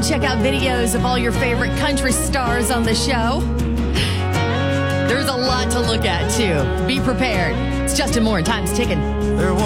check out videos of all your favorite country stars on the show. There's a lot to look at, too. Be prepared. It's Justin Moore, Time's ticking.